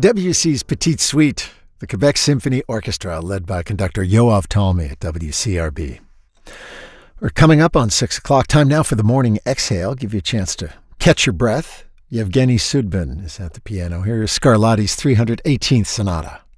WC's Petite Suite, the Quebec Symphony Orchestra, led by conductor Yoav Talmy at WCRB. We're coming up on 6 o'clock. Time now for the morning exhale. Give you a chance to catch your breath. Yevgeny Sudbin is at the piano. Here is Scarlatti's 318th Sonata.